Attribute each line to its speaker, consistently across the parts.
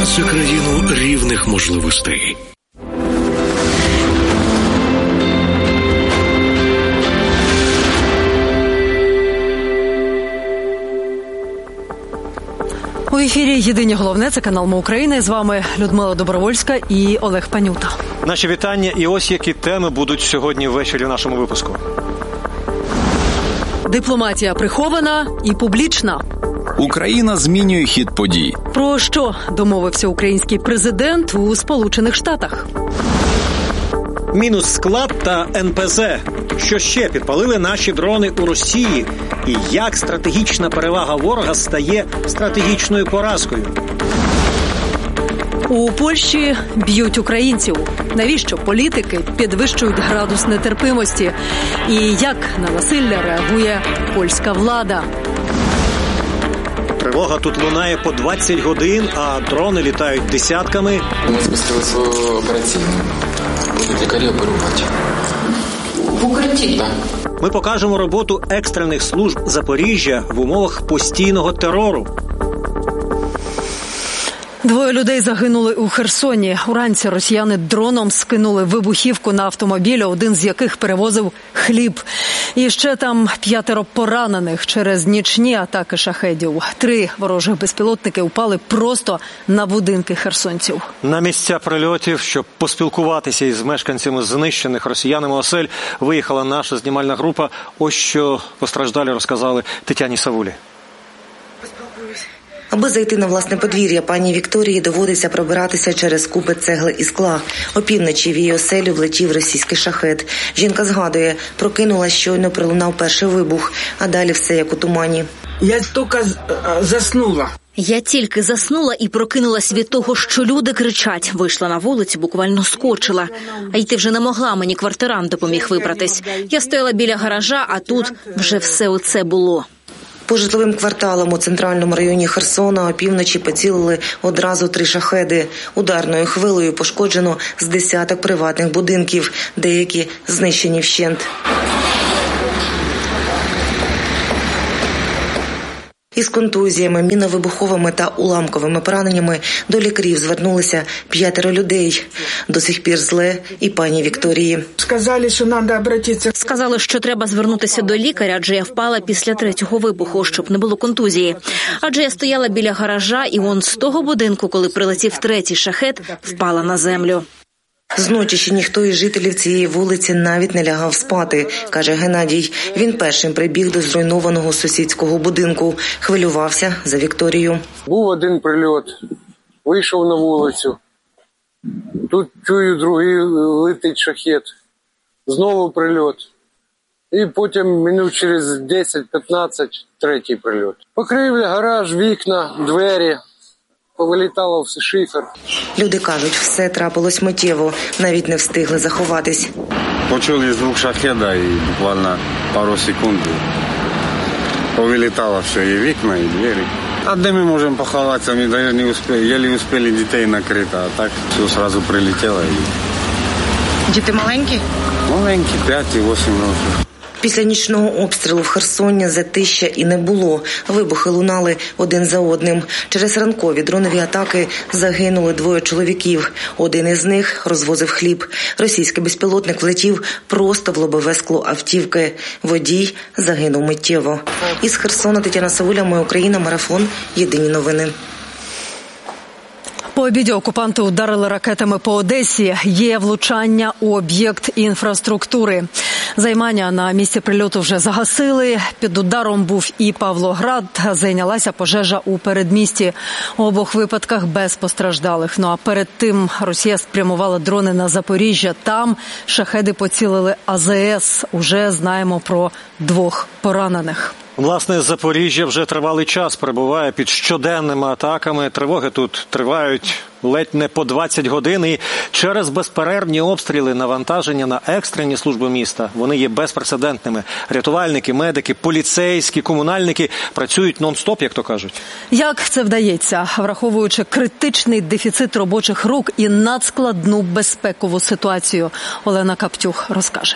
Speaker 1: Це країну рівних можливостей.
Speaker 2: У ефірі «Єдині головне» – це канал «Ми Україна». З вами Людмила Добровольська і Олег Панюта.
Speaker 3: Наші вітання. І ось які теми будуть сьогодні ввечері в нашому випуску.
Speaker 2: Дипломатія прихована і публічна.
Speaker 4: Україна змінює хід подій.
Speaker 2: Про що домовився український президент у Сполучених Штатах?
Speaker 3: Мінус склад та НПЗ. Що ще підпалили наші дрони у Росії? І як стратегічна перевага ворога стає стратегічною поразкою?
Speaker 2: У Польщі б'ють українців. Навіщо політики підвищують градус нетерпимості? І як на насилля реагує польська влада?
Speaker 3: Тривога тут лунає по 20 годин, а дрони літають десятками.
Speaker 5: Ми спустили свою операційну. Будуть лікарі оперувати. В укритті? Так.
Speaker 3: Ми покажемо роботу екстрених служб Запоріжжя в умовах постійного терору.
Speaker 2: 2 людей загинули у Херсоні. Уранці росіяни дроном скинули вибухівку на автомобіль, один з яких перевозив хліб. І ще там 5 поранених через нічні атаки шахедів. 3 ворожих безпілотники упали просто на будинки херсонців.
Speaker 3: На місця прильотів, щоб поспілкуватися із мешканцями знищених росіянами осель, виїхала наша знімальна група. Ось що постраждалі розказали Тетяні Савулі.
Speaker 6: Аби зайти на власне подвір'я пані Вікторії, доводиться пробиратися через купи цегли і скла. Опівночі в її оселю влетів російський шахед. Жінка згадує, прокинулась, щойно пролунав перший вибух, а далі все як у тумані.
Speaker 7: Я тільки заснула.
Speaker 8: Я тільки заснула і прокинулась від того, що люди кричать. Вийшла на вулицю, буквально скочила. А йти вже не могла, мені квартирант допоміг вибратись. Я стояла біля гаража, а тут вже все оце було.
Speaker 6: По житловим кварталам у центральному районі Херсона опівночі поцілили одразу 3 шахеди. Ударною хвилею пошкоджено з десяток приватних будинків, деякі знищені вщент. Із контузіями, міновибуховими та уламковими пораненнями до лікарів звернулися 5 людей. До сих пір зле і пані Вікторії.
Speaker 8: Сказали, що треба звернутися до лікаря, адже я впала після 3-го вибуху, щоб не було контузії. Адже я стояла біля гаража, і он з того будинку, коли прилетів 3-й шахед, впала на землю.
Speaker 6: Зночі ще ніхто із жителів цієї вулиці навіть не лягав спати, каже Геннадій. Він першим прибіг до зруйнованого сусідського будинку. Хвилювався за Вікторію.
Speaker 9: Був один прильот, вийшов на вулицю. Тут чую, другий летить шахет. Знову прильот. І потім минут через 10-15 третій прильот. Покрівля, гараж, вікна, двері. Повилітало все, шифер.
Speaker 6: Люди кажуть, все трапилось миттєво, навіть не встигли заховатись.
Speaker 10: Почули звук шахеда і буквально пару секунд повилітало все, і вікна, і двері. А де ми можемо поховатися? Ми навіть не успіли, єлі успіли дітей накрити, а так все одразу прилетіло.
Speaker 6: Діти маленькі?
Speaker 10: Маленькі, 5 і 8 років.
Speaker 6: Після нічного обстрілу в Херсоні затища і не було. Вибухи лунали один за одним. Через ранкові дронові атаки загинули 2 чоловіків. Один із них розвозив хліб. Російський безпілотник влетів просто в лобове скло автівки. Водій загинув миттєво. Із Херсона Тетяна Савуля, «Ми Україна», марафон, «Єдині новини».
Speaker 2: По обіді окупанти ударили ракетами по Одесі. Є влучання у об'єкт інфраструктури. Займання на місці прильоту вже загасили. Під ударом був і Павлоград. Зайнялася пожежа у передмісті. У обох випадках без постраждалих. Ну а перед тим Росія спрямувала дрони на Запоріжжя. Там шахеди поцілили АЗС. Уже знаємо про 2 поранених.
Speaker 3: Власне, Запоріжжя вже тривалий час перебуває під щоденними атаками. Тривоги тут тривають ледь не по 20 годин. І через безперервні обстріли навантаження на екстрені служби міста, вони є безпрецедентними. Рятувальники, медики, поліцейські, комунальники працюють нон-стоп, як то кажуть.
Speaker 2: Як це вдається, враховуючи критичний дефіцит робочих рук і надскладну безпекову ситуацію? Олена Каптюх розкаже.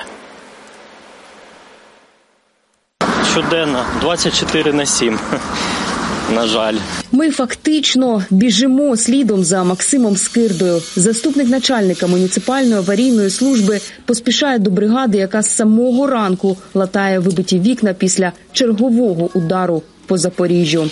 Speaker 11: Щоденно, 24/7. на жаль.
Speaker 12: Ми фактично біжимо слідом за Максимом Скирдою. Заступник начальника муніципальної аварійної служби поспішає до бригади, яка з самого ранку латає вибиті вікна після чергового удару по Запоріжжю.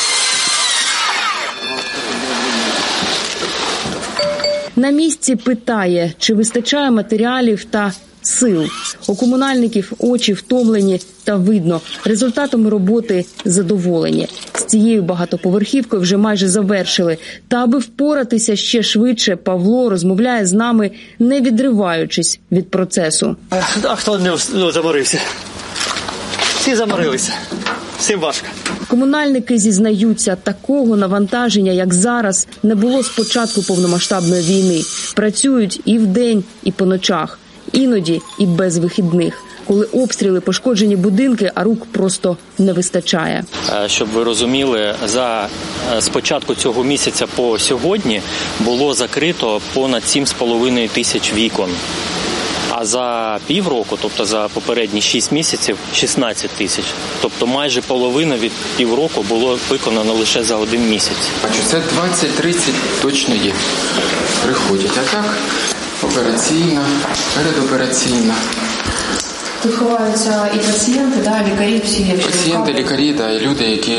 Speaker 12: На місці питає, чи вистачає матеріалів та сил. У комунальників очі втомлені та видно. Результатами роботи задоволені. З цією багатоповерхівкою вже майже завершили. Та аби впоратися ще швидше, Павло розмовляє з нами, не відриваючись від процесу.
Speaker 3: А хто не заморився? Всі заморилися. Всім важко.
Speaker 12: Комунальники зізнаються, такого навантаження, як зараз, не було з початку повномасштабної війни. Працюють і вдень, і по ночах. Іноді і без вихідних. Коли обстріли, пошкоджені будинки, а рук просто не вистачає.
Speaker 11: Щоб ви розуміли, з початку цього місяця по сьогодні було закрито понад 7,5 тисяч вікон. А за півроку, тобто за попередні 6 місяців, 16 тисяч. Тобто майже половина від півроку було виконано лише за 1 місяць.
Speaker 5: Бачу, це 20-30 точно є. Приходять. А так, операційна, передопераційна.
Speaker 13: Тут ховаються і пацієнти, да, лікарі всі.
Speaker 5: Пацієнти, лікарі, да, і люди, які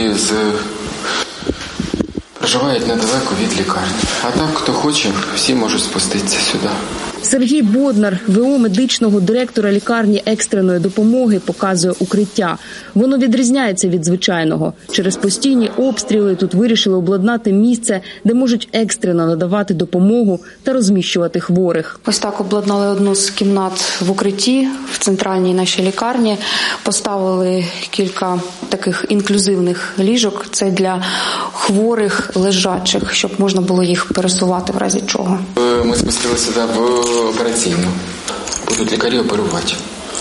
Speaker 5: проживають недалеко від лікарні. А так, хто хоче, всі можуть спуститися сюди.
Speaker 12: Сергій Боднар, ВО медичного директора лікарні екстреної допомоги, показує укриття. Воно відрізняється від звичайного. Через постійні обстріли тут вирішили обладнати місце, де можуть екстрено надавати допомогу та розміщувати хворих.
Speaker 13: Ось так обладнали одну з кімнат в укритті в центральній нашій лікарні. Поставили кілька таких інклюзивних ліжок. Це для хворих лежачих, щоб можна було їх пересувати в разі чого.
Speaker 5: Ми спустилися сюди в операційну. Будуть лікарі оперувати.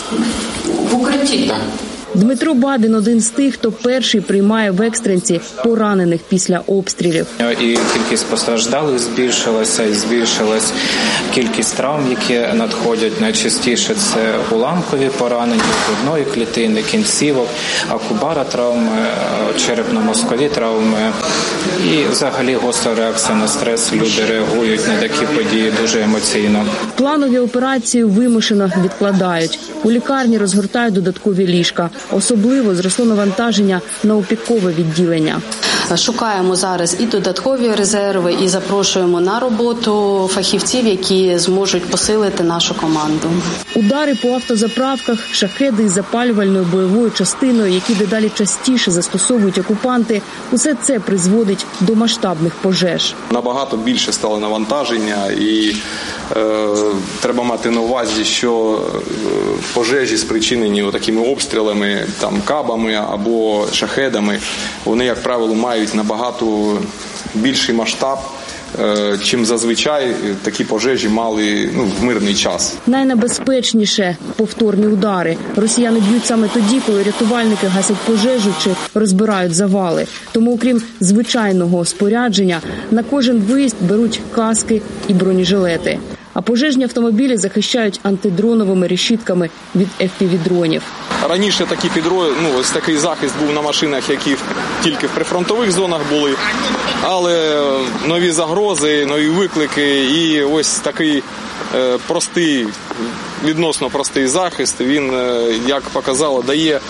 Speaker 13: В укритті?
Speaker 5: Так.
Speaker 12: Дмитро Бадин – один з тих, хто перший приймає в екстренці поранених після обстрілів.
Speaker 14: І кількість постраждалих збільшилася, і збільшилась кількість травм, які надходять. Найчастіше це уламкові поранення, грудної клітини, кінцівок, акубара травми, черепно-мозкові травми. І взагалі гостра реакція на стрес. Люди реагують на такі події дуже емоційно.
Speaker 12: Планові операції вимушено відкладають. У лікарні розгортають додаткові ліжка. Особливо зросло навантаження на опікове відділення.
Speaker 13: Шукаємо зараз і додаткові резерви, і запрошуємо на роботу фахівців, які зможуть посилити нашу команду.
Speaker 12: Удари по автозаправках, шахеди із запалювальною бойовою частиною, які дедалі частіше застосовують окупанти, усе це призводить до масштабних пожеж.
Speaker 15: Набагато більше стало навантаження і треба мати на увазі, що пожежі, спричинені такими обстрілами, там, кабами або шахедами, вони, як правило, мають набагато більший масштаб, чим зазвичай такі пожежі мали в мирний час.
Speaker 12: Найнебезпечніше – повторні удари. Росіяни б'ють саме тоді, коли рятувальники гасять пожежу чи розбирають завали. Тому, окрім звичайного спорядження, на кожен виїзд беруть каски і бронежилети. А пожежні автомобілі захищають антидроновими решітками від FPV-дронів.
Speaker 15: Раніше ось такий захист був на машинах, які тільки в прифронтових зонах були, але нові загрози, нові виклики і ось такий відносно простий захист, він, як показало, дає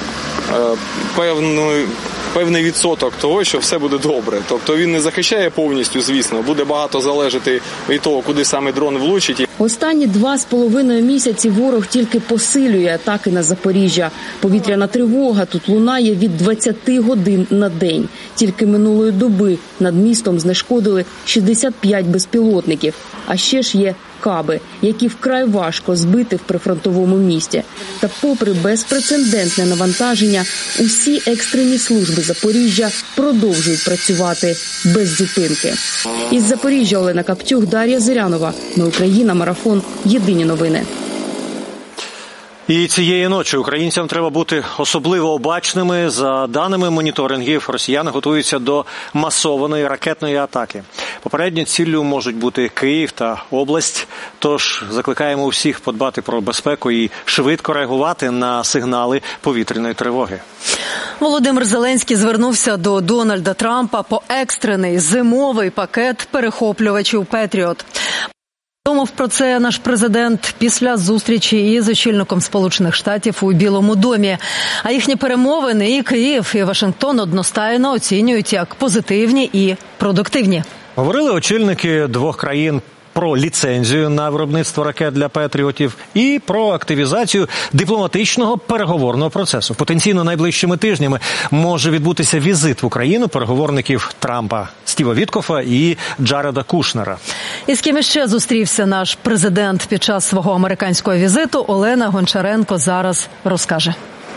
Speaker 15: певний відсоток того, що все буде добре. Тобто він не захищає повністю, звісно, буде багато залежати від того, куди саме дрон влучить.
Speaker 12: Останні 2,5 місяці ворог тільки посилює атаки на Запоріжжя. Повітряна тривога тут лунає від 20 годин на день. Тільки минулої доби над містом знешкодили 65 безпілотників. А ще ж є каби, які вкрай важко збити в прифронтовому місті. Та попри безпрецедентне навантаження, усі екстрені служби Запоріжжя продовжують працювати без зупинки. Із Запоріжжя Олена Каптюх, Дар'я Зирянова. Ми Україна. Марафон. Єдині новини.
Speaker 3: І цієї ночі українцям треба бути особливо обачними. За даними моніторингів, росіяни готуються до масованої ракетної атаки. Попередньо ціллю можуть бути Київ та область, тож закликаємо усіх подбати про безпеку і швидко реагувати на сигнали повітряної тривоги.
Speaker 2: Володимир Зеленський звернувся до Дональда Трампа по екстрений зимовий пакет перехоплювачів «Петріот». Повідомив про це наш президент після зустрічі із очільником Сполучених Штатів у Білому домі. А їхні перемовини і Київ, і Вашингтон одностайно оцінюють як позитивні і продуктивні.
Speaker 3: Говорили очільники двох країн про ліцензію на виробництво ракет для «Петріотів» і про активізацію дипломатичного переговорного процесу. Потенційно найближчими тижнями може відбутися візит в Україну переговорників Трампа, Стіва Віткофа і Джареда Кушнера.
Speaker 2: І з ким іще зустрівся наш президент під час свого американського візиту, Олена Гончаренко зараз розкаже.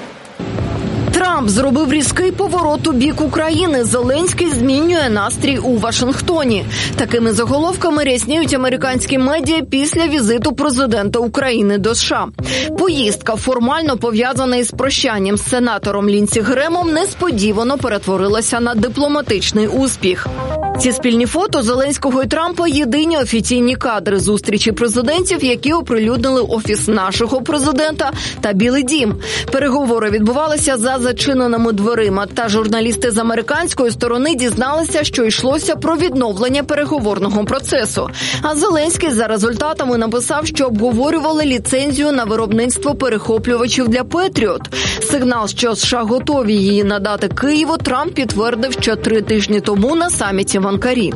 Speaker 16: Трамп зробив різкий поворот у бік України. Зеленський змінює настрій у Вашингтоні. Такими заголовками рясніють американські медіа після візиту президента України до США. Поїздка, формально пов'язана із прощанням з сенатором Лінсі Гремом, несподівано перетворилася на дипломатичний успіх. Ці спільні фото Зеленського і Трампа – єдині офіційні кадри зустрічі президентів, які оприлюднили Офіс нашого президента та Білий дім. Переговори відбувалися за зачиненими дверима, та журналісти з американської сторони дізналися, що йшлося про відновлення переговорного процесу. А Зеленський за результатами написав, що обговорювали ліцензію на виробництво перехоплювачів для «Петріот». Сигнал, що США готові її надати Києву, Трамп підтвердив ще 3 тижні тому на саміті в Анкарі.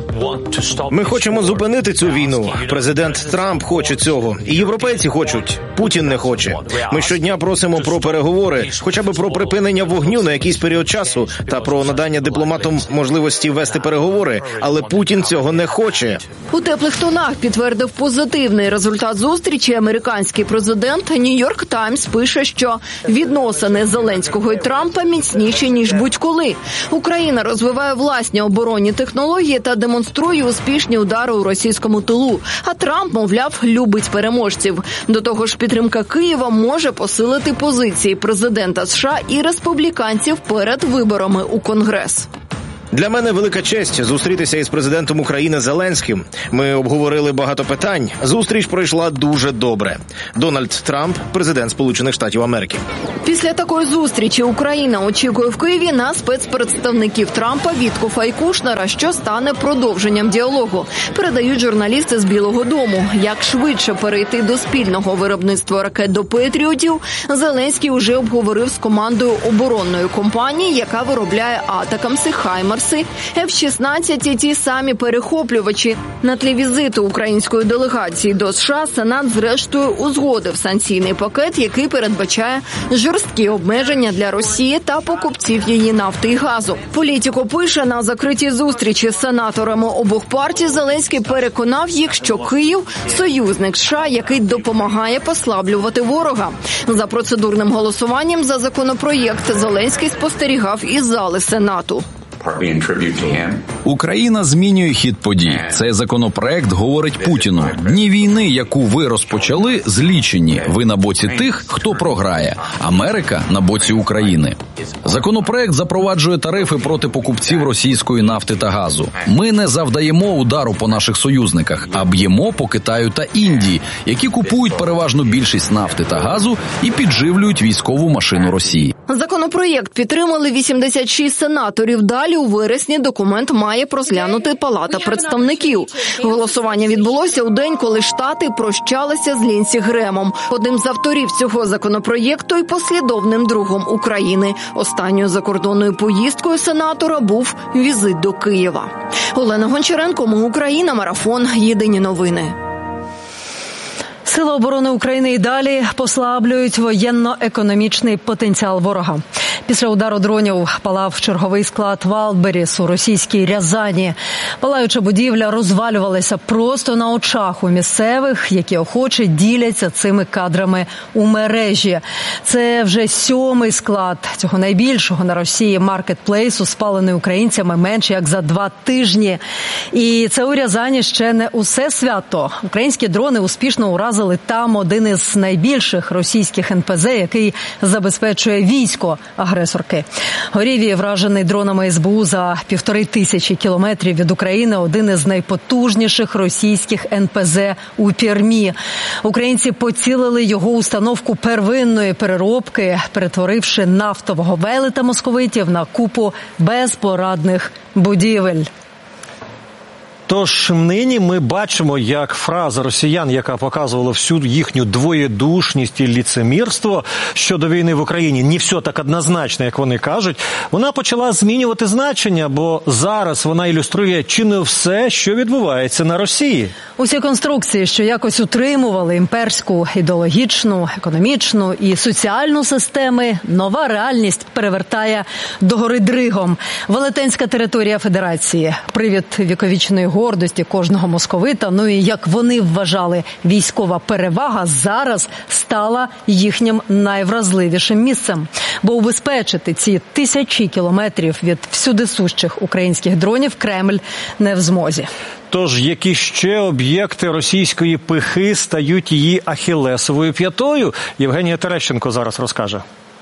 Speaker 17: Ми хочемо зупинити цю війну. Президент Трамп хоче цього. І європейці хочуть. Путін не хоче. Ми щодня просимо про переговори, хоча б про припинення вогню на якийсь період часу та про надання дипломатам можливості вести переговори, але Путін цього не хоче.
Speaker 16: У теплих тонах підтвердив позитивний результат зустрічі американський президент. Нью-Йорк Таймс пише, що відносини Зеленського і Трампа міцніші, ніж будь-коли. Україна розвиває власні оборонні технології та демонструє успішні удари у російському тилу. А Трамп, мовляв, любить переможців. До того ж, підтримка Києва може посилити позиції президента США і республіканців перед виборами у Конгрес.
Speaker 17: Для мене велика честь зустрітися із президентом України Зеленським. Ми обговорили багато питань. Зустріч пройшла дуже добре. Дональд Трамп, президент Сполучених Штатів Америки.
Speaker 16: Після такої зустрічі Україна очікує в Києві на спецпредставників Трампа, Віткофа і Кушнера, що стане продовженням діалогу. Передають журналісти з Білого дому. Як швидше перейти до спільного виробництва ракет до «Петріотів», Зеленський уже обговорив з командою оборонної компанії, яка виробляє атакамси, хаймерси, F-16 і ті самі перехоплювачі. На тлі візиту української делегації до США Сенат зрештою узгодив санкційний пакет, який передбачає жорсткі обмеження для Росії та покупців її нафти і газу. Політико пише, на закритій зустрічі з сенаторами обох партій Зеленський переконав їх, що Київ – союзник США, який допомагає послаблювати ворога. За процедурним голосуванням за законопроєкт Зеленський спостерігав із зали Сенату.
Speaker 4: Україна змінює хід подій. Цей законопроект говорить Путіну: дні війни, яку ви розпочали, злічені. Ви на боці тих, хто програє. Америка на боці України. Законопроект запроваджує тарифи проти покупців російської нафти та газу. Ми не завдаємо удару по наших союзниках, а б'ємо по Китаю та Індії, які купують переважну більшість нафти та газу і підживлюють військову машину Росії.
Speaker 16: Законопроєкт підтримали 86 сенаторів. Далі у вересні документ має розглянути Палата представників. Голосування відбулося у день, коли Штати прощалися з Лінсі Гремом, одним з авторів цього законопроєкту і послідовним другом України. Останньою закордонною поїздкою сенатора був візит до Києва. Олена Гончаренко, «Ми Україна», марафон, єдині новини.
Speaker 2: Сили оборони України і далі послаблюють воєнно-економічний потенціал ворога. Після удару дронів палав черговий склад Валберіс у російській Рязані. Палаюча будівля розвалювалася просто на очах у місцевих, які охоче діляться цими кадрами у мережі. Це вже 7-й склад цього найбільшого на Росії маркетплейсу, спалений українцями менше як за 2 тижні. І це у Рязані ще не усе свято. Українські дрони успішно уразили вразили там один із найбільших російських НПЗ, який забезпечує військо агресорки. Горів і вражений дронами СБУ за 1500 кілометрів від України один із найпотужніших російських НПЗ у Пермі. Українці поцілили його установку первинної переробки, перетворивши нафтового велета московитів на купу безпорадних будівель.
Speaker 3: Тож нині ми бачимо, як фраза росіян, яка показувала всю їхню двоєдушність і ліцемірство щодо війни в Україні, не все так однозначно, як вони кажуть, вона почала змінювати значення, бо зараз вона ілюструє чи не все, що відбувається на Росії.
Speaker 2: Усі конструкції, що якось утримували імперську, ідеологічну, економічну і соціальну системи, нова реальність перевертає догори дригом. Велетенська територія Федерації, привід віковічної гордості кожного московита, ну і, як вони вважали, військова перевага зараз стала їхнім найвразливішим місцем. Бо убезпечити ці тисячі кілометрів від всюдисущих українських дронів Кремль не в змозі.
Speaker 3: Тож, які ще об'єкти російської пихи стають її ахілесовою п'ятою? Євгенія Терещенко зараз розкаже.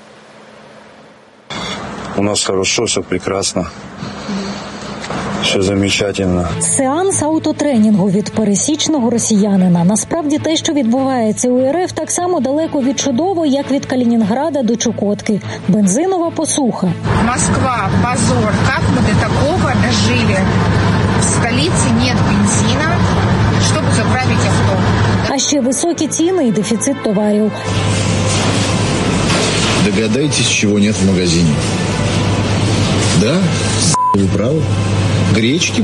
Speaker 18: У нас хорошо, все прекрасно. Все замечательно.
Speaker 19: Сеанс автотренінгу від пересічного росіянина. Насправді те, що відбувається у РФ, так само далеко від чудово, як від Калінінграда до Чукотки. Бензинова посуха.
Speaker 20: Москва, позор. Как мы до такого дожили? В столице нет бензина, чтобы заправить авто.
Speaker 19: А ще високі ціни і дефіцит товарів.
Speaker 21: Догадайтесь, чего нет в магазине. Да, вы правы. Гречки,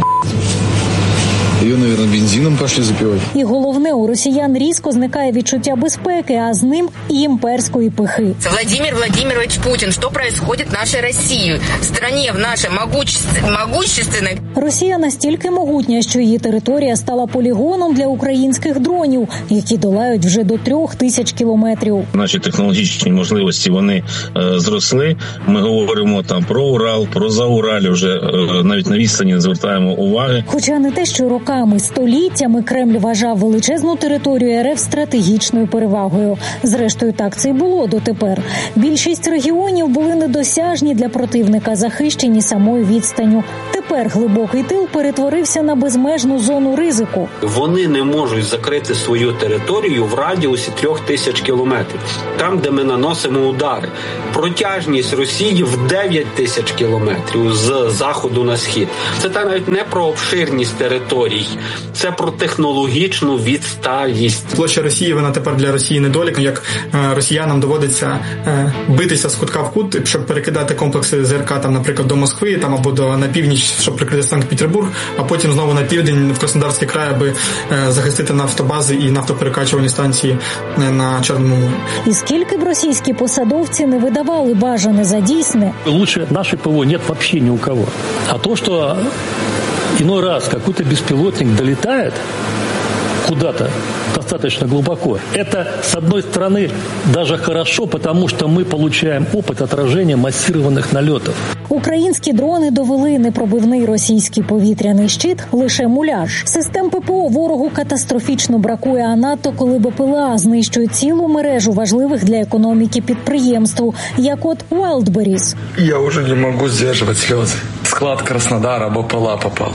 Speaker 21: ее, наверное, бензином пошли запивать.
Speaker 19: І головне, у росіян різко зникає відчуття безпеки, а з ним і імперської пихи.
Speaker 22: Владимир Владимирович Путин, что происходит в нашей России? В стране, в нашей могущественной.
Speaker 19: Росія настільки могутня, що її територія стала полігоном для українських дронів, які долають вже до 3000 кілометрів.
Speaker 23: Наші технологічні можливості, вони зросли. Ми говоримо там про Урал, про Зауралі, вже навіть на відстані не звертаємо уваги.
Speaker 19: Хоча не те, що роками, століттями Кремль вважав величезну територію РФ стратегічною перевагою. Зрештою, так це й було дотепер. Більшість регіонів були недосяжні для противника, захищені самою відстанню. Тепер глибокий тил перетворився на безмежну зону ризику.
Speaker 24: Вони не можуть закрити свою територію в радіусі 3000 кілометрів. Там, де ми наносимо удари. Протяжність Росії в 9000 кілометрів з заходу на схід. Це навіть не про обширність територій. Це про технологічну відсталість.
Speaker 25: Площа Росії, вона тепер для Росії недолік, як росіянам доводиться битися з кутка в кут, щоб перекидати комплекси ЗРК, там, наприклад, до Москви, там, або на північ, щоб прикрити Санкт-Петербург, а потім знову на південь, в Краснодарський край, аби захистити нафтобази і нафтоперекачувальні станції на Чорному морі.
Speaker 19: І скільки б російські посадовці не видавали бажане за дійсне.
Speaker 26: Лучше нашей ПВО нет вообще ни у кого. А то, что иной раз какой-то беспилотник долетает куда-то достаточно глубоко, это, с одной стороны, даже хорошо, потому что мы получаем опыт отражения массированных налетов.
Speaker 19: Українські дрони довели непробивний російський повітряний щит лише муляж. Систем ППО ворогу катастрофічно бракує, а надто коли БПЛА знищують цілу мережу важливих для економіки підприємств, як от Wildberries.
Speaker 27: Я вже не можу здержувати сльози. Склад Краснодара БПЛА попав.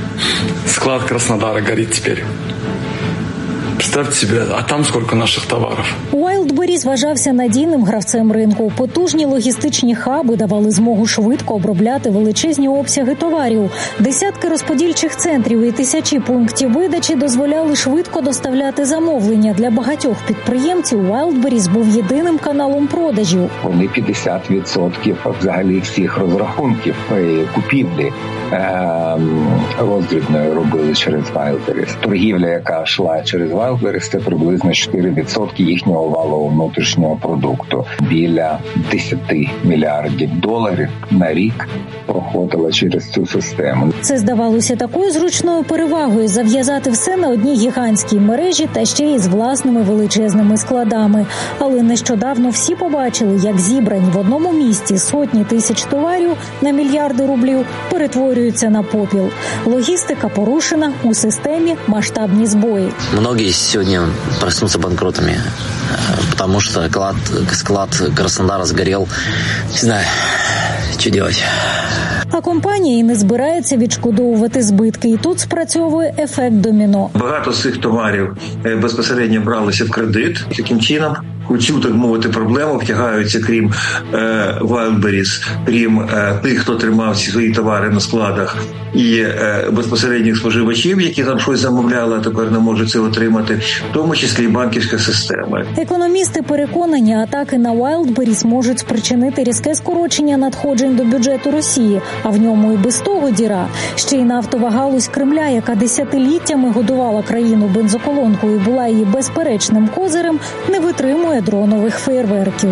Speaker 27: Склад Краснодара горить тепер. Представьте себе, а там сколько наших товарів.
Speaker 19: Wildberries вважався надійним гравцем ринку. Потужні логістичні хаби давали змогу швидко обробляти величезні обсяги товарів. Десятки розподільчих центрів і тисячі пунктів видачі дозволяли швидко доставляти замовлення. Для багатьох підприємців Wildberries був єдиним каналом продажів.
Speaker 28: Вони 50% взагалі всіх розрахунків купівлі роздрібної робили через Wildberries. Торгівля, яка йшла через Wildberries, це приблизно 4% їхнього валового внутрішнього продукту. Біля 10 мільярдів доларів на рік проходило через цю систему.
Speaker 19: Це здавалося такою зручною перевагою зав'язати все на одній гігантській мережі та ще й з власними величезними складами. Але нещодавно всі побачили, як зібрані в одному місці сотні тисяч товарів на мільярди рублів перетворюють перетворюються на попіл. Логістика порушена, у системі масштабні збої.
Speaker 1: Многие сегодня проснутся банкротами, потому что склад Краснодара сгорел. Не знаю, что делать.
Speaker 19: А компанія не збирається відшкодовувати збитки. І тут спрацьовує ефект доміно.
Speaker 5: Багато з цих товарів безпосередньо бралися в кредит. Таким чином, у цю, так мовити, проблему втягаються, крім Wildberries, крім тих, хто тримав свої товари на складах, і безпосередніх споживачів, які там щось замовляли, а тепер не можуть це отримати, в тому числі і банківська система.
Speaker 19: Економісти переконані, атаки на Wildberries можуть спричинити різке скорочення надходжень до бюджету Росії, а в ньому і без того діра. Ще й нафтова галузь Кремля, яка десятиліттями годувала країну бензоколонкою і була її безперечним козирем, не витримує дронових фейерверків.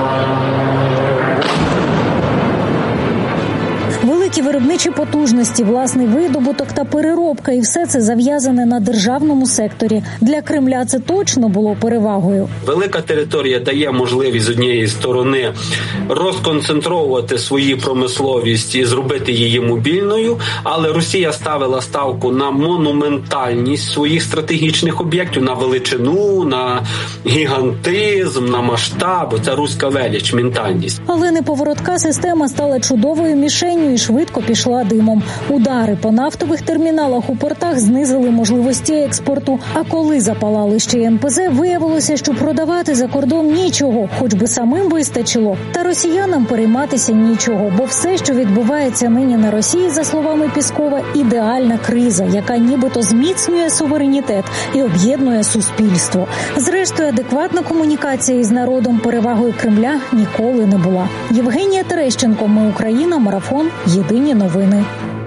Speaker 19: Великі виробничі потужності, власний видобуток та переробка – і все це зав'язане на державному секторі. Для Кремля це точно було перевагою.
Speaker 24: Велика територія дає можливість з однієї сторони розконцентровувати свою промисловість і зробити її мобільною, але Росія ставила ставку на монументальність своїх стратегічних об'єктів, на величину, на гігантизм, на масштаб. Це руська велич, ментальність.
Speaker 19: Але неповоротка система стала чудовою мішенню і швидко пішла димом. Удари по нафтових терміналах у портах знизили можливості експорту. А коли запалали ще й НПЗ, виявилося, що продавати за кордон нічого, хоч би самим вистачило. Та росіянам перейматися нічого, бо все, що відбувається нині на Росії, за словами Піскова, ідеальна криза, яка нібито зміцнює суверенітет і об'єднує суспільство. Зрештою, адекватна комунікація із народом перевагою Кремля ніколи не була. Євгенія Терещенко, Ми Україна, Марафон, Єдині новини.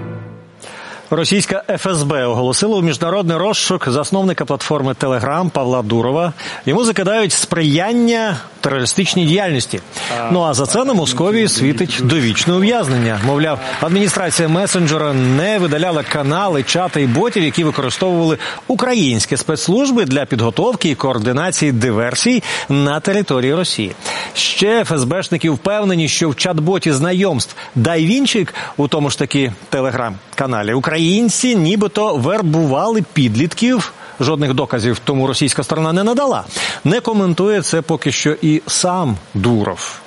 Speaker 3: Російська ФСБ оголосила у міжнародний розшук засновника платформи Telegram Павла Дурова. Йому закидають сприяння терористичній діяльності. Ну а за це на Московії світить довічне ув'язнення. Мовляв, адміністрація месенджера не видаляла канали, чати і ботів, які використовували українські спецслужби для підготовки і координації диверсій на території Росії. Ще ФСБшники впевнені, що в чат-боті знайомств Дайвінчик, у тому ж таки Telegram-каналі, українці нібито вербували підлітків. Жодних доказів тому російська сторона не надала. Не коментує це поки що і сам Дуров.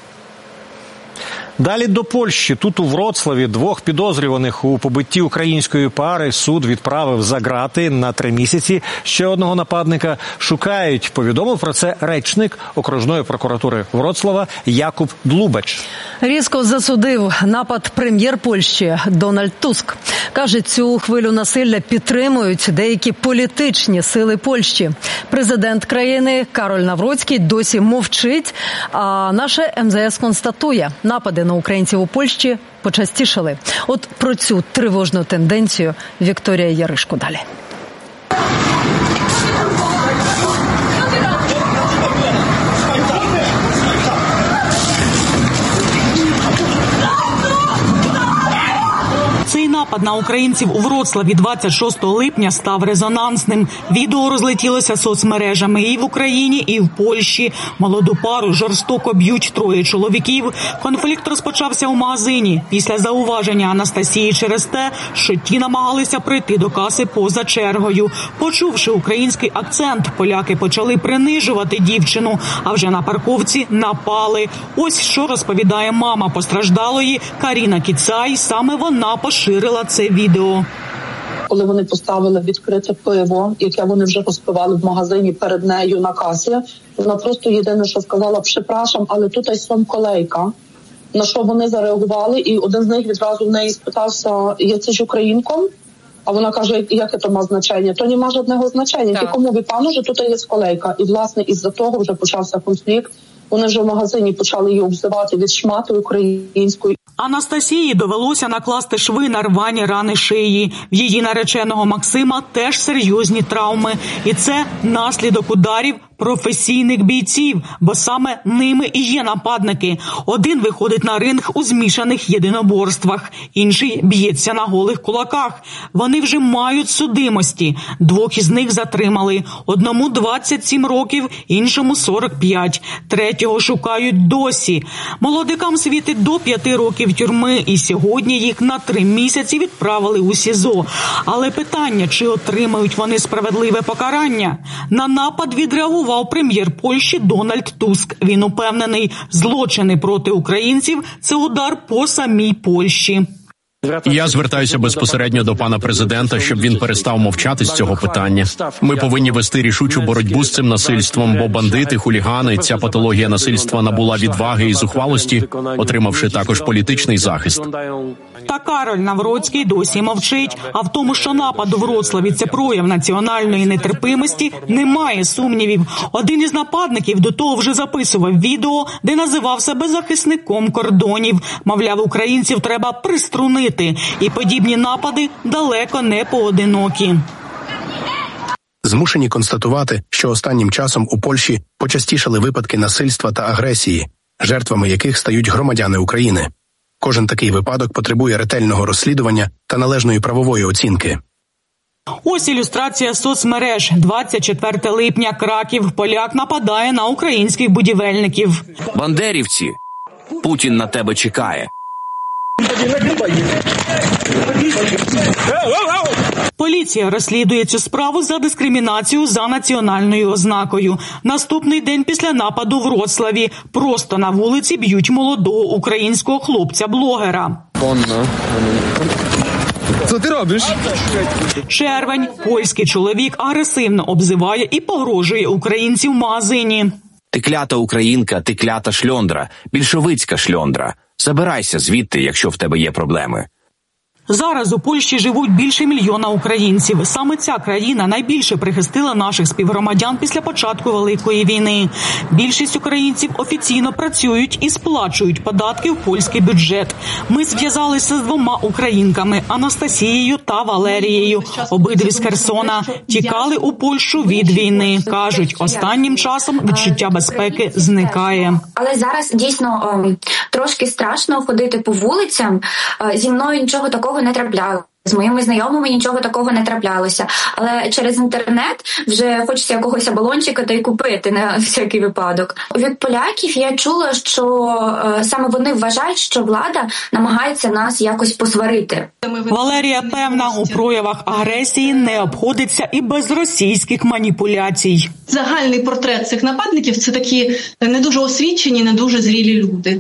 Speaker 3: Далі до Польщі. Тут у Вроцлаві двох підозрюваних у побитті української пари суд відправив за ґрати на 3 місяці. Ще одного нападника шукають. Повідомив про це речник окружної прокуратури Вроцлава Якуб Длубач.
Speaker 2: Різко засудив напад прем'єр Польщі Дональд Туск. Каже, цю хвилю насилля підтримують деякі політичні сили Польщі. Президент країни Кароль Навроцький досі мовчить, а наше МЗС констатує, напади на українців у Польщі почастішали. От про цю тривожну тенденцію Вікторія Яришко далі.
Speaker 6: Цей напад на українців у Вроцлаві 26 липня став резонансним. Відео розлетілося соцмережами і в Україні, і в Польщі. Молоду пару жорстоко б'ють 3 чоловіків. Конфлікт розпочався у магазині після зауваження Анастасії через те, що ті намагалися прийти до каси поза чергою. Почувши український акцент, поляки почали принижувати дівчину, а вже на парковці напали. Ось що розповідає мама постраждалої Каріна Кіцай. Саме вона поширила це відео.
Speaker 7: Коли вони поставили відкрите пиво, яке вони вже розпивали в магазині перед нею на касі, вона просто єдине, що сказала: «Прzepraszam, але тут й сам колейка». На що вони зареагували, і один з них відразу в неї спитався: «Jesteś українком?» А вона каже: яке то має значення? То немає жодного значення. Кому ви пану, що тут є колейка? І, власне, із-за того вже почався конфлікт. Вони вже в магазині почали її обзивати від шмати української.
Speaker 6: Анастасії довелося накласти шви на рвані рани шиї. В її нареченого Максима теж серйозні травми. І це наслідок ударів професійних бійців, бо саме ними і є нападники. Один виходить на ринг у змішаних єдиноборствах, інший б'ється на голих кулаках. Вони вже мають судимості. 2 із них затримали. Одному 27 років, іншому 45. Третього шукають досі. Молодикам світить до 5 років років тюрми, і сьогодні їх на 3 місяці відправили у СІЗО. Але питання, чи отримають вони справедливе покарання? На напад відреагував прем'єр Польщі Дональд Туск. Він упевнений, злочини проти українців – це удар по самій Польщі.
Speaker 8: Я звертаюся безпосередньо до пана президента, щоб він перестав мовчати з цього питання. Ми повинні вести рішучу боротьбу з цим насильством, бо бандити, хулігани, ця патологія насильства набула відваги і зухвалості, отримавши також політичний захист.
Speaker 6: Та Кароль Навроцький досі мовчить. А в тому, що напад у Вроцлаві – це прояв національної нетерпимості, немає сумнівів. Один із нападників до того вже записував відео, де називав себе захисником кордонів. Мовляв, українців треба приструнити. І подібні напади далеко не поодинокі.
Speaker 9: Змушені констатувати, що останнім часом у Польщі почастішали випадки насильства та агресії, жертвами яких стають громадяни України. Кожен такий випадок потребує ретельного розслідування та належної правової оцінки.
Speaker 6: Ось ілюстрація соцмереж. 24 липня, Краків. Поляк нападає на українських будівельників.
Speaker 10: Бандерівці, Путін на тебе чекає.
Speaker 6: Поліція розслідує цю справу за дискримінацію за національною ознакою. Наступний день після нападу в Вроцлаві просто на вулиці б'ють молодого українського хлопця-блогера.
Speaker 11: Що ти робиш?
Speaker 6: Червень. Польський чоловік агресивно обзиває і погрожує українців в магазині.
Speaker 10: Ти клята українка, ти клята шльондра, більшовицька шльондра. Забирайся звідти, якщо в тебе є проблеми.
Speaker 6: Зараз у Польщі живуть більше мільйона українців. Саме ця країна найбільше прихистила наших співгромадян після початку Великої війни. Більшість українців офіційно працюють і сплачують податки в польський бюджет. Ми зв'язалися з 2 українками – Анастасією та Валерією. Обидві з Херсона. Тікали у Польщу від війни. Кажуть, останнім часом відчуття безпеки зникає.
Speaker 12: Але зараз дійсно трошки страшно ходити по вулицям. Зі мною нічого такого не траплялося. З моїми знайомими нічого такого не траплялося. Але через інтернет вже хочеться якогось балончика та й купити на всякий випадок. Від поляків я чула, що саме вони вважають, що влада намагається нас якось посварити.
Speaker 6: Валерія певна, у проявах агресії не обходиться і без російських маніпуляцій.
Speaker 13: Загальний портрет цих нападників – це такі не дуже освічені, не дуже зрілі люди.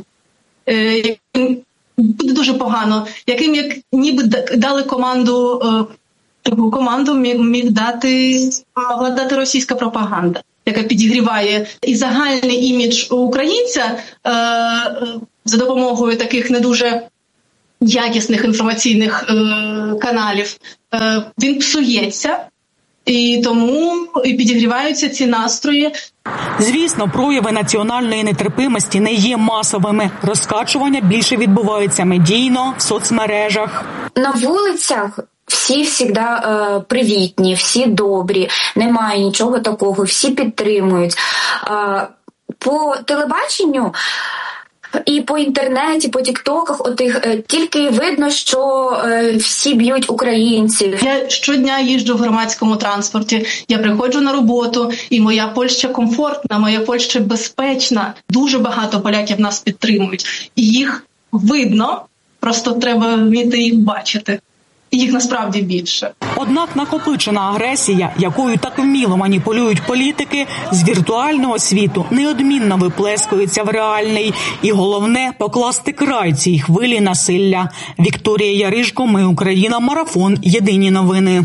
Speaker 13: Буде дуже погано, яким як ніби дали команду, таку команду могла дати російська пропаганда, яка підігріває і загальний імідж українця за допомогою таких не дуже якісних інформаційних каналів. Він псується. І тому і підігріваються ці настрої.
Speaker 6: Звісно, прояви національної нетерпимості не є масовими. Розкачування більше відбувається медійно, в соцмережах.
Speaker 12: На вулицях всі завжди привітні, всі добрі, немає нічого такого, всі підтримують. По телебаченню і по інтернеті, по тіктоках, тільки видно, що всі б'ють українців.
Speaker 13: Я щодня їжджу в громадському транспорті, я приходжу на роботу, і моя Польща комфортна, моя Польща безпечна. Дуже багато поляків нас підтримують. І їх видно, просто треба вміти їх бачити. Їх насправді більше.
Speaker 6: Однак накопичена агресія, якою так вміло маніпулюють політики, з віртуального світу неодмінно виплескується в реальний. І головне – покласти край цій хвилі насилля. Вікторія Яришко, Ми Україна, Марафон, Єдині новини.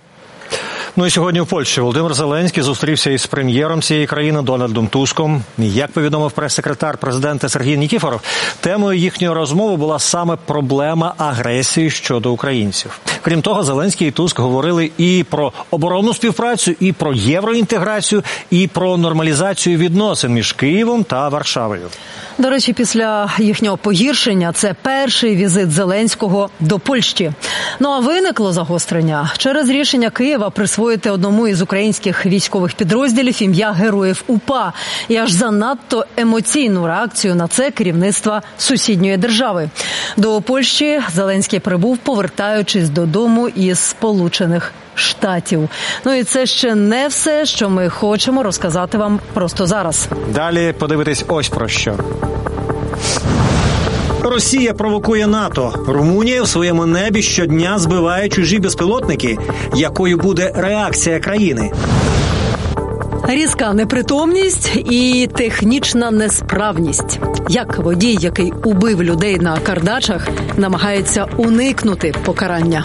Speaker 3: Ну і сьогодні в Польщі Володимир Зеленський зустрівся із прем'єром цієї країни Дональдом Туском. Як повідомив прес-секретар президента Сергій Нікіфоров, темою їхньої розмови була саме проблема агресії щодо українців. Крім того, Зеленський і Туск говорили і про оборонну співпрацю, і про євроінтеграцію, і про нормалізацію відносин між Києвом та Варшавою.
Speaker 2: До речі, після їхнього погіршення це перший візит Зеленського до Польщі. Ну а виникло загострення через рішення Києва присвоїти одному із українських військових підрозділів ім'я Героїв УПА. І аж занадто емоційну реакцію на це керівництва сусідньої держави. До Польщі Зеленський прибув, повертаючись додому із Сполучених Штатів. Ну і це ще не все, що ми хочемо розказати вам просто зараз.
Speaker 3: Далі подивитись ось про що. Росія провокує НАТО. Румунія в своєму небі щодня збиває чужі безпілотники. Якою буде реакція країни?
Speaker 2: Різка непритомність і технічна несправність. Як водій, який убив людей на Кардачах, намагається уникнути покарання.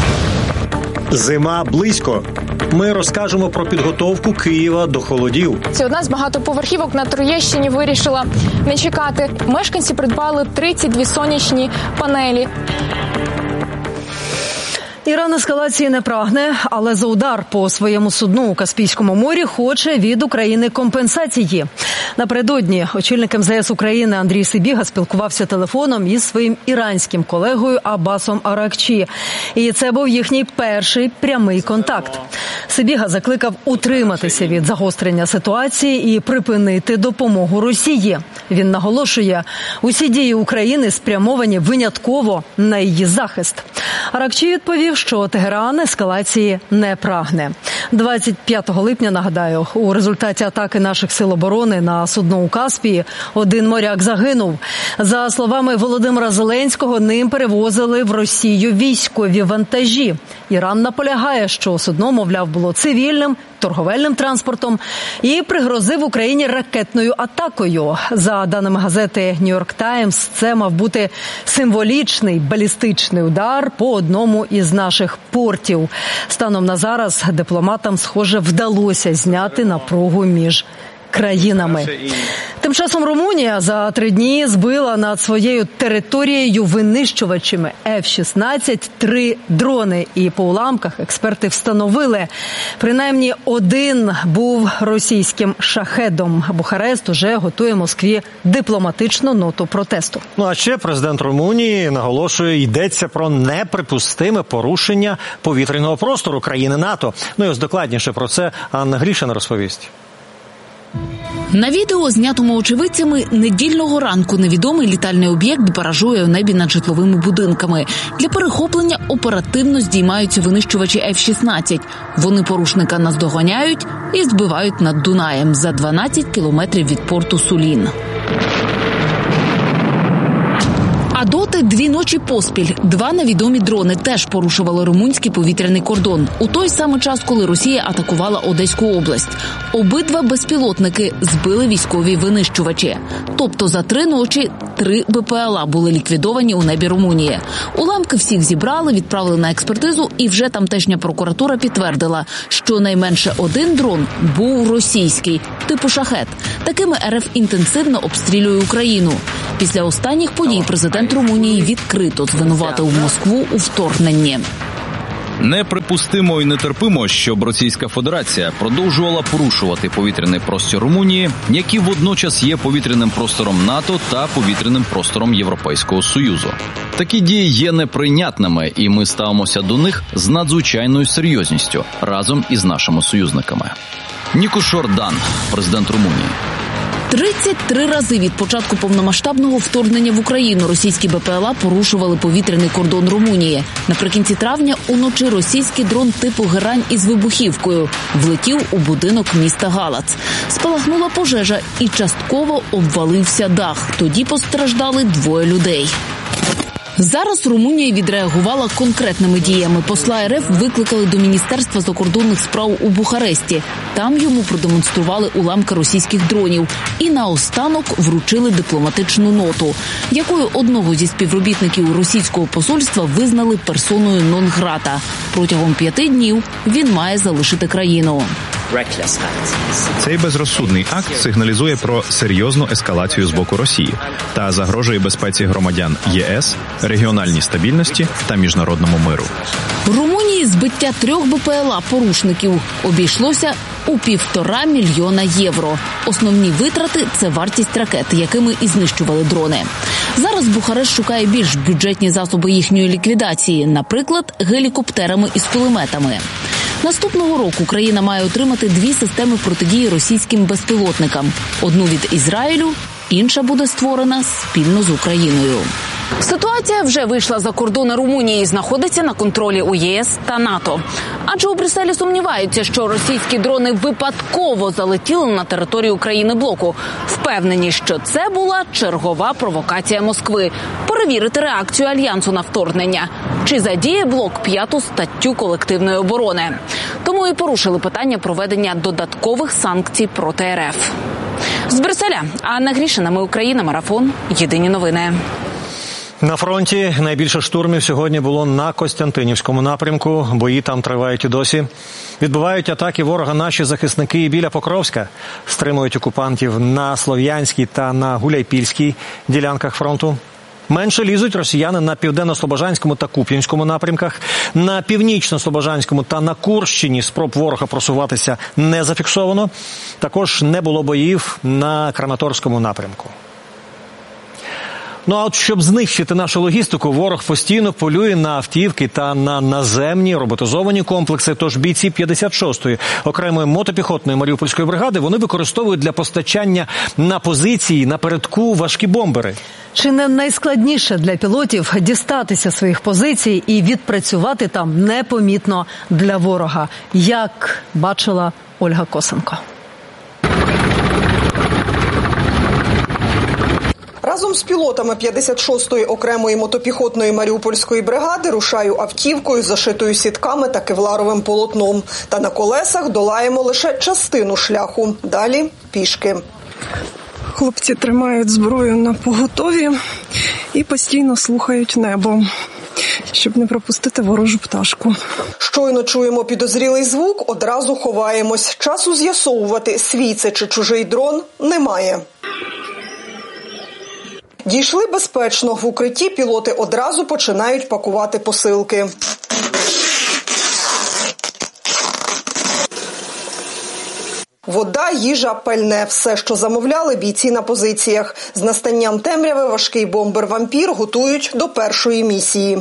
Speaker 3: Зима близько. Ми розкажемо про підготовку Києва до холодів.
Speaker 4: Це одна з багатоповерхівок на Троєщині вирішила не чекати. Мешканці придбали 32 сонячні панелі.
Speaker 2: Іран ескалації не прагне, але за удар по своєму судну у Каспійському морі хоче від України компенсації. Напередодні очільник МЗС України Андрій Сибіга спілкувався телефоном із своїм іранським колегою Аббасом Аракчі. І це був їхній перший прямий контакт. Сибіга закликав утриматися від загострення ситуації і припинити допомогу Росії. Він наголошує, усі дії України спрямовані винятково на її захист. Аракчі відповів, що Тегеран ескалації не прагне. 25 липня, нагадаю, у результаті атаки наших сил оборони на судно у Каспії один моряк загинув. За словами Володимира Зеленського, ним перевозили в Росію військові вантажі. Іран наполягає, що судно, мовляв, було цивільним, торговельним транспортом і пригрозив Україні ракетною атакою. За даними газети «Нью-Йорк Таймс», це мав бути символічний балістичний удар по одному із наших портів. Станом на зараз дипломатам, схоже, вдалося зняти напругу між країнами. Тим часом Румунія за 3 дні збила над своєю територією винищувачами F-16 3 дрони. І по уламках експерти встановили, принаймні один був російським шахедом. Бухарест уже готує Москві дипломатичну ноту протесту.
Speaker 3: Ну а ще президент Румунії наголошує, йдеться про неприпустиме порушення повітряного простору країни НАТО. Ну і ось докладніше про це Анна Грішина розповість.
Speaker 11: На відео, знятому очевидцями, недільного ранку невідомий літальний об'єкт баражує у небі над житловими будинками. Для перехоплення оперативно здіймаються винищувачі F-16. Вони порушника наздоганяють і збивають над Дунаєм за 12 кілометрів від порту Сулін. А доти 2 ночі поспіль 2 невідомі дрони теж порушували румунський повітряний кордон. У той самий час, коли Росія атакувала Одеську область. Обидва безпілотники збили військові винищувачі. Тобто за 3 ночі 3 БПЛА були ліквідовані у небі Румунії. Уламки всіх зібрали, відправили на експертизу, і вже тамтешня прокуратура підтвердила, що найменше 1 дрон був російський, типу «Шахед». Такими РФ інтенсивно обстрілює Україну. Після останніх подій президент Румунії відкрито звинуватив Москву у вторгненні.
Speaker 14: Неприпустимо і нетерпимо, щоб Російська Федерація продовжувала порушувати повітряний простір Румунії, який водночас є повітряним простором НАТО та повітряним простором Європейського Союзу. Такі дії є неприйнятними, і ми ставимося до них з надзвичайною серйозністю разом із нашими союзниками. Нікош Ордан, президент Румунії.
Speaker 11: 33 рази від початку повномасштабного вторгнення в Україну російські БПЛА порушували повітряний кордон Румунії. Наприкінці травня уночі російський дрон типу «Герань» із вибухівкою влетів у будинок міста Галац. Спалахнула пожежа і частково обвалився дах. Тоді постраждали 2 людей. Зараз Румунія відреагувала конкретними діями. Посла РФ викликали до Міністерства закордонних справ у Бухаресті. Там йому продемонстрували уламки російських дронів. І наостанок вручили дипломатичну ноту, якою одного зі співробітників російського посольства визнали персоною нон-грата. Протягом 5 днів він має залишити країну.
Speaker 15: Цей безрозсудний акт сигналізує про серйозну ескалацію з боку Росії та загрожує безпеці громадян ЄС, регіональній стабільності та міжнародному миру.
Speaker 11: Румунії збиття 3 БПЛА-порушників обійшлося у 1,5 мільйона євро. Основні витрати – це вартість ракет, якими і знищували дрони. Зараз Бухарест шукає більш бюджетні засоби їхньої ліквідації, наприклад, гелікоптерами із кулеметами. Наступного року країна має отримати 2 системи протидії російським безпілотникам. Одну від Ізраїлю, інша буде створена спільно з Україною. Ситуація вже вийшла за кордони Румунії і знаходиться на контролі у ЄС та НАТО. Адже у Брюсселі сумніваються, що російські дрони випадково залетіли на територію країни-блоку. Впевнені, що це була чергова провокація Москви – перевірити реакцію Альянсу на вторгнення. Чи задіє блок 5-ту статтю колективної оборони. Тому і порушили питання проведення додаткових санкцій проти РФ. З Брюсселя Анна Грішина, ми Україна, марафон, єдині новини.
Speaker 3: На фронті найбільше штурмів сьогодні було на Костянтинівському напрямку. Бої там тривають і досі. Відбивають атаки ворога наші захисники і біля Покровська. Стримують окупантів на Слов'янській та на Гуляйпільській ділянках фронту. Менше лізуть росіяни на Південно-Слобожанському та Куп'янському напрямках. На Північно-Слобожанському та на Курщині спроб ворога просуватися не зафіксовано. Також не було боїв на Краматорському напрямку. Ну а от щоб знищити нашу логістику, ворог постійно полює на автівки та на наземні роботизовані комплекси. Тож бійці 56-ї окремої мотопіхотної Маріупольської бригади вони використовують для постачання на позиції напередку важкі бомбери.
Speaker 2: Чи не найскладніше для пілотів дістатися своїх позицій і відпрацювати там непомітно для ворога, як бачила Ольга Косенко.
Speaker 16: Разом з пілотами 56-ї окремої мотопіхотної Маріупольської бригади рушаю автівкою, зашитою сітками та кевларовим полотном. Та на колесах долаємо лише частину шляху. Далі – пішки.
Speaker 17: Хлопці тримають зброю на поготові і постійно слухають небо, щоб не пропустити ворожу пташку.
Speaker 16: Щойно чуємо підозрілий звук, одразу ховаємось. Часу з'ясовувати, свій це чи чужий дрон, немає. Дійшли безпечно. В укритті пілоти одразу починають пакувати посилки. Вода, їжа, пальне – все, що замовляли бійці на позиціях. З настанням темряви важкий бомбер «Вампір» готують до першої місії.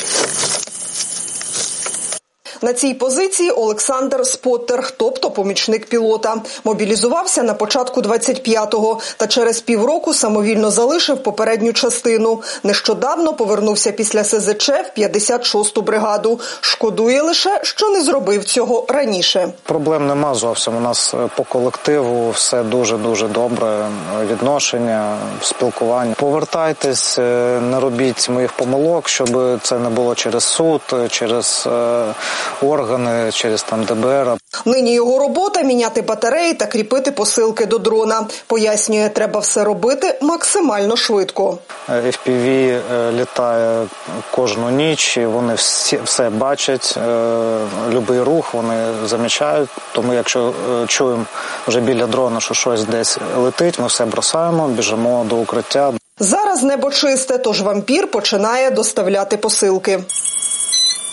Speaker 16: На цій позиції Олександр Споттер, тобто помічник пілота. Мобілізувався на початку 25-го та через півроку самовільно залишив попередню частину. Нещодавно повернувся після СЗЧ в 56-ту бригаду. Шкодує лише, що не зробив цього раніше.
Speaker 18: Проблем нема зовсім. У нас по колективу все дуже-дуже добре. Відношення, спілкування. Повертайтесь, не робіть моїх помилок, щоб це не було через суд, через органи, через ДБР.
Speaker 16: Нині його робота – міняти батареї та кріпити посилки до дрона. Пояснює, треба все робити максимально швидко.
Speaker 18: FPV літає кожну ніч, і вони все бачать, будь-який рух вони замічають. Тому якщо чуємо вже біля дрона, що щось десь летить, ми все бросаємо, біжимо до укриття.
Speaker 16: Зараз небо чисте, тож «Вампір» починає доставляти посилки.